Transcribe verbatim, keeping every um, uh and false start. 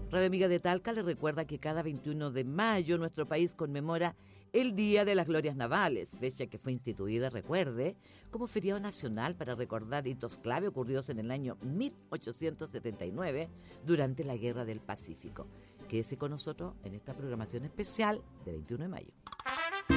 Radio Amiga de Talca le recuerda que cada veintiuno de mayo nuestro país conmemora el Día de las Glorias Navales, fecha que fue instituida, recuerde, como feriado nacional para recordar hitos clave ocurridos en el año mil ochocientos setenta y nueve durante la Guerra del Pacífico. Quédese con nosotros en esta programación especial de veintiuno de mayo.